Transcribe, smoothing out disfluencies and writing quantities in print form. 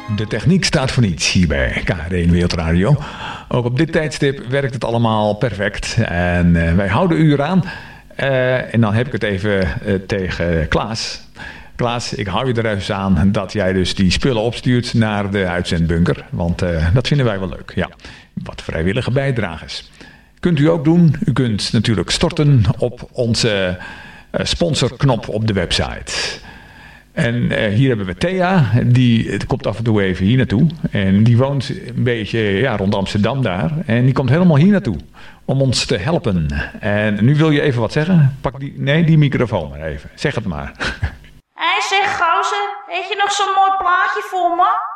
De techniek staat voor niets hier bij KRO Wereldradio. Ook op dit tijdstip werkt het allemaal perfect. En wij houden u eraan. En dan heb ik het even tegen Klaas. Klaas, ik hou je er even aan dat jij dus die spullen opstuurt naar de uitzendbunker. Want dat vinden wij wel leuk. Ja, wat vrijwillige bijdragers. Kunt u ook doen. U kunt natuurlijk storten op onze sponsorknop op de website. En hier hebben we Thea, die komt af en toe even hier naartoe. En die woont een beetje rond Amsterdam daar. En die komt helemaal hier naartoe om ons te helpen. En nu wil je even wat zeggen? Pak die microfoon maar even. Zeg het maar. Hé, zeg gozer, heb je nog zo'n mooi plaatje voor me?